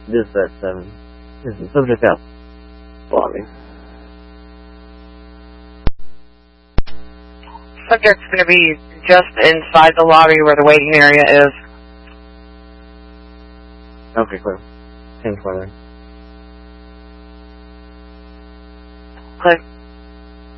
Just at 7. Subject out. Lobby. Subject's going to be just inside the lobby where the waiting area is. Okay, clear. 10 clear. Click.